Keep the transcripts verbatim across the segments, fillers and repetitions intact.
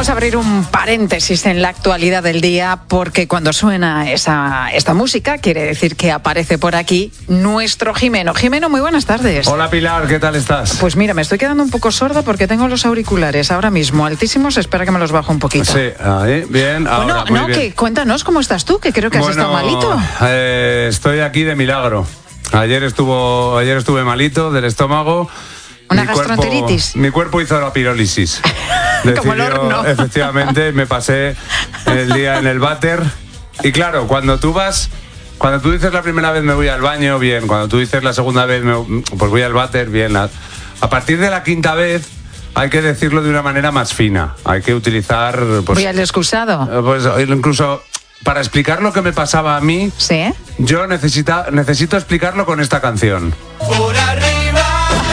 Vamos a abrir un paréntesis en la actualidad del día, porque cuando suena esa, esta música quiere decir que aparece por aquí nuestro Jimeno. Jimeno, muy buenas tardes. Hola Pilar, ¿qué tal estás? Pues mira, me estoy quedando un poco sorda porque tengo los auriculares ahora mismo altísimos. Espera que me los bajo un poquito. Sí, ahí, bien. Ahora, bueno, muy no, bien. que cuéntanos cómo estás tú, que creo que has bueno, estado malito. Eh, estoy aquí de milagro. Ayer estuvo, ayer estuve malito del estómago. Una mi gastroenteritis. Cuerpo, mi cuerpo hizo la pirólisis. Como el horno. Efectivamente, me pasé el día en el váter. Y claro, cuando tú vas, cuando tú dices la primera vez me voy al baño, bien. Cuando tú dices la segunda vez, me, pues voy al váter, bien. A, a partir de la quinta vez hay que decirlo de una manera más fina. Hay que utilizar... Pues, voy al excusado. Pues incluso... Para explicar lo que me pasaba a mí, ¿sí? Yo necesita, necesito explicarlo con esta canción. Por arriba,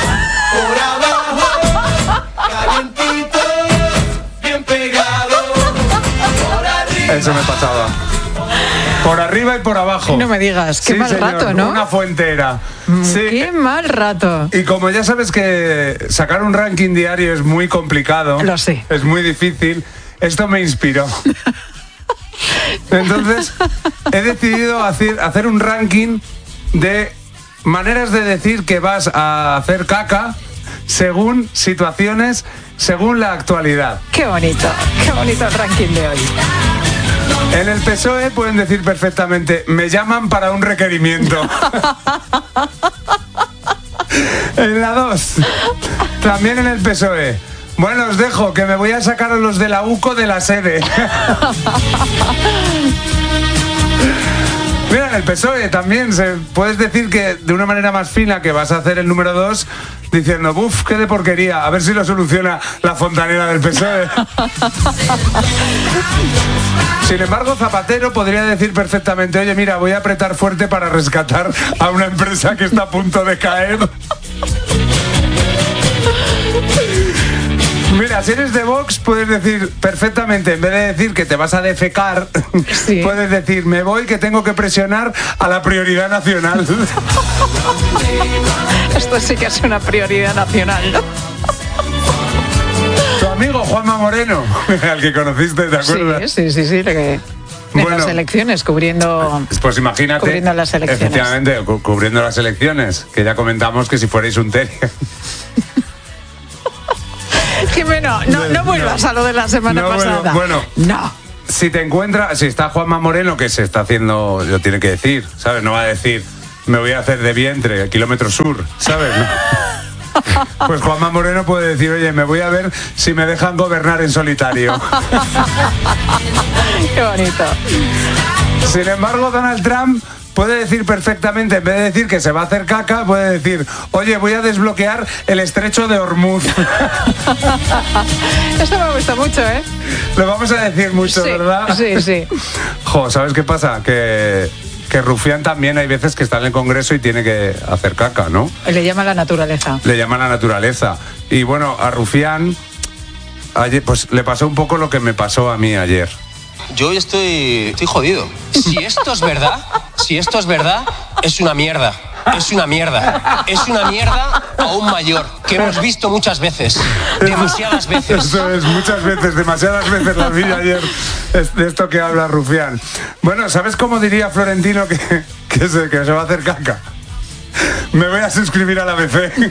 por abajo, calientito, bien pegado. Por arriba. Eso me pasaba. Por arriba y por abajo. No me digas, qué sí, mal señor, rato, ¿no? Una fuente era. Sí. Qué mal rato. Y como ya sabes que sacar un ranking diario es muy complicado. Lo sé. Es muy difícil. Esto me inspiró. Entonces, he decidido hacer, hacer un ranking de maneras de decir que vas a hacer caca según situaciones, según la actualidad. Qué bonito, qué bonito el ranking de hoy. En el P S O E pueden decir perfectamente, me llaman para un requerimiento. En la dos, también en el P S O E. Bueno, os dejo, que me voy a sacar a los de la U C O de la sede. Mira, en el P S O E también se, puedes decir que de una manera más fina que vas a hacer el número dos diciendo, buf, qué de porquería, a ver si lo soluciona la fontanera del P S O E. Sin embargo, Zapatero podría decir perfectamente, oye, mira, voy a apretar fuerte para rescatar a una empresa que está a punto de caer. Mira, si eres de Vox, puedes decir perfectamente, en vez de decir que te vas a defecar, sí. Puedes decir, me voy, que tengo que presionar a la prioridad nacional. Esto sí que es una prioridad nacional, ¿no? Tu amigo Juanma Moreno, al que conociste, ¿te acuerdas? Sí, sí, sí, sí, que... En bueno, las elecciones, cubriendo, pues imagínate, cubriendo las elecciones. Efectivamente, cu- cubriendo las elecciones, que ya comentamos que si fuerais un terrier. Jimeno, no, no vuelvas no, a lo de la semana no, pasada. Bueno, bueno, no. Si te encuentras, si está Juanma Moreno, que se está haciendo, lo tiene que decir, ¿sabes? No va a decir, me voy a hacer de vientre, kilómetro sur, ¿sabes? ¿No? Pues Juanma Moreno puede decir, oye, me voy a ver si me dejan gobernar en solitario. Qué bonito. Sin embargo, Donald Trump puede decir perfectamente, en vez de decir que se va a hacer caca, puede decir, oye, voy a desbloquear el estrecho de Hormuz. Esto me gusta mucho, ¿eh? Lo vamos a decir mucho, sí, ¿verdad? Sí, sí. Jo, ¿sabes qué pasa? Que, que Rufián también hay veces que está en el Congreso y tiene que hacer caca, ¿no? Le llama la naturaleza. Le llama la naturaleza. Y bueno, a Rufián, ayer, pues le pasó un poco lo que me pasó a mí ayer. Yo estoy, estoy jodido. Si esto es verdad, si esto es verdad, es una mierda. Es una mierda. Es una mierda aún mayor, que hemos visto muchas veces. Demasiadas veces. Eso es, muchas veces, demasiadas veces la vi ayer. Es de esto que habla Rufián. Bueno, ¿sabes cómo diría Florentino que, que, se, que se va a hacer caca? Me voy a suscribir a la B C.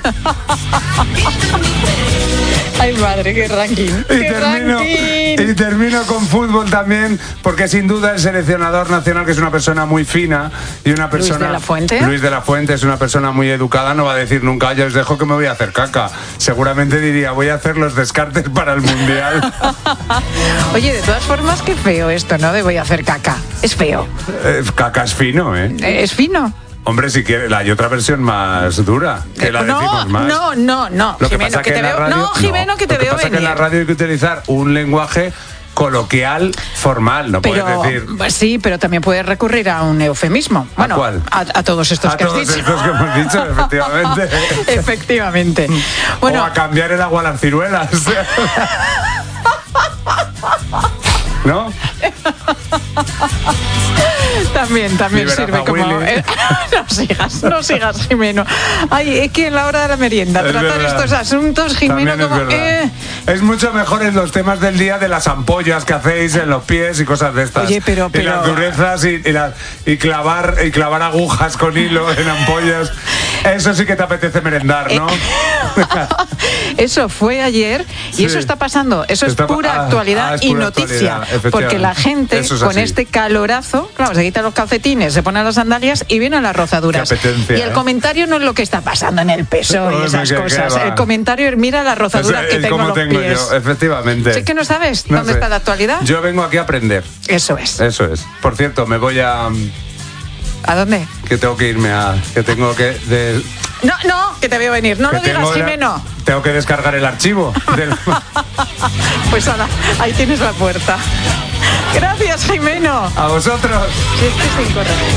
Ay, madre, qué ranking. Y, qué termino, ranking. y termino con fútbol también, porque sin duda el seleccionador nacional, que es una persona muy fina y una persona... Luis de la Fuente. Luis de la Fuente es una persona muy educada, no va a decir nunca, ya os dejo que me voy a hacer caca. Seguramente diría, voy a hacer los descartes para el Mundial. Oye, de todas formas, qué feo esto, ¿no? De voy a hacer caca. Es feo. Eh, caca es fino, ¿eh? Es fino. Hombre, si quiere, hay otra versión más dura, que la no, decimos más. No, no, no, Lo que Jimeno, pasa que, que te en la veo... radio, no, Jimeno, que te lo que veo pasa venir. que en la radio hay que utilizar un lenguaje coloquial, formal, no pero, puedes decir... Sí, pero también puedes recurrir a un eufemismo. Bueno, ¿A cuál? A, a todos estos a que has todos dicho. estos que hemos dicho, efectivamente. Efectivamente. Bueno, o a cambiar el agua a las ciruelas. ¿no? También, también Liberad sirve a como... Willy. eh, no sigas, no sigas, Jimeno. Ay, es que en la hora de la merienda, Es tratar verdad. estos asuntos, Jimeno, También es como... verdad. eh, Es mucho mejor en los temas del día de las ampollas que hacéis en los pies y cosas de estas. Oye, pero- Y pero- las durezas y, y, la- y clavar y clavar agujas con hilo en ampollas. Eso sí que te apetece merendar, ¿no? Eso fue ayer y Sí. eso está pasando. Eso es Está pa- pura ah, actualidad ah, es y pura noticia. actualidad, efectivamente. Porque la gente Eso es con así. este calorazo, claro, se quita los calcetines, se pone las sandalias y vienen las rozaduras. Qué apetencia, y el ¿eh? comentario no es lo que está pasando en el P S O E y Hombre, esas que- que cosas. va. El comentario es mira las rozaduras Es- que es tengo en como los tengo pies. yo, efectivamente. ¿Sí que no sabes No dónde sé. está la actualidad? Yo vengo aquí a aprender. Eso es. Eso es. Por cierto, me voy a... ¿A dónde? que tengo que irme a... que tengo que... de- No, no, que te veo venir. No que lo digas, tengo la- Jimeno. tengo que descargar el archivo. del- Pues ahora, ahí tienes la puerta. Gracias, Jimeno. a vosotros. Sí, es que es incorrecto.